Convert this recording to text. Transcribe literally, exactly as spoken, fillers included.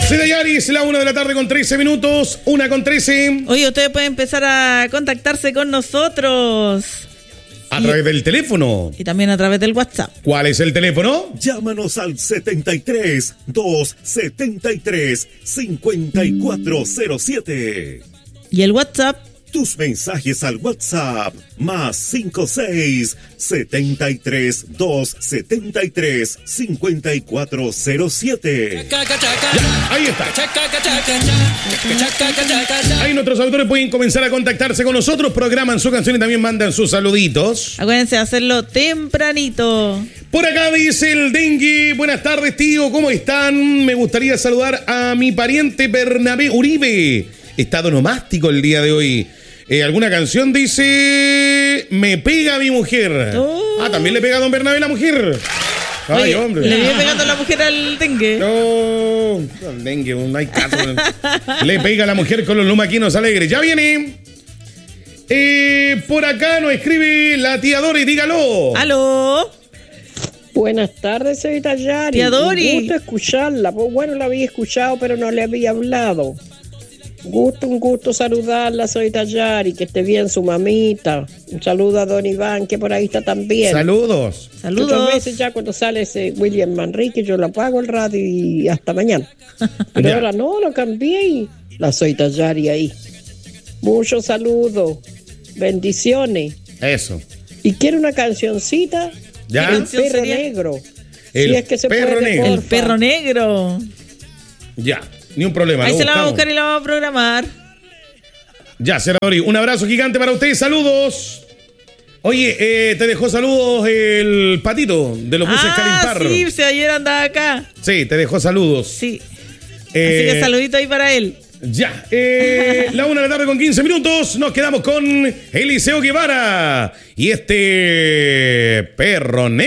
Soy Dayaris, la una de la tarde con trece minutos, una con trece. Oye, ustedes pueden empezar a contactarse con nosotros. A y, través del teléfono. Y también a través del WhatsApp. ¿Cuál es el teléfono? Llámanos al setenta y tres, doscientos setenta y tres, cincuenta y cuatro cero siete. Y el WhatsApp. Tus mensajes al WhatsApp más cinco seis setenta y tres, doscientos setenta y tres, cincuenta y cuatro cero siete. Ya, ahí está. Ahí nuestros autores pueden comenzar a contactarse con nosotros, programan su canción y también mandan sus saluditos. Acuérdense de hacerlo tempranito. Por acá dice el Dengue: buenas tardes, tío, ¿cómo están? Me gustaría saludar a mi pariente Bernabé Uribe. Estado nomástico el día de hoy. Eh, ¿Alguna canción? Dice: me pega mi mujer. Oh. Ah, también le pega a don Bernabé la mujer. Ay, oye, hombre. Le viene pegando la mujer al Dengue. No, al Dengue, no hay caso. Le pega a la mujer con los lumaquinos alegres. Ya viene. Eh, por acá nos escribe la tía Dori, dígalo. ¿Aló? Buenas tardes, señorita Yari. Tía Dori. Un gusto escucharla. Pues bueno, la había escuchado, pero no le había hablado. Gusto, un gusto saludarla, soy Tayari, que esté bien su mamita. Un saludo a don Iván, que por ahí está también. Saludos. Saludos. Otras veces ya cuando sale ese William Manrique, yo le apago el radio y hasta mañana. Pero Ya. ahora no, lo cambié y la soy Tayari ahí. Muchos saludos, bendiciones. Eso. Y quiero una cancioncita. ¿Ya? El perro sería? negro. El si es que se perro puede, negro. El porfa. perro negro. Ya, ni un problema. Ahí lo se la va a buscamos. buscar y la vamos a programar. Ya, senador, un abrazo gigante para ustedes, saludos. Oye, eh, te dejó saludos el patito de los buses Ah, Calimpar. sí, si ayer andaba acá. Sí, te dejó saludos. Sí. Eh, Así que saludito ahí para él. Ya, eh, la una de la tarde con quince minutos, nos quedamos con Eliseo Guevara y este perro negro.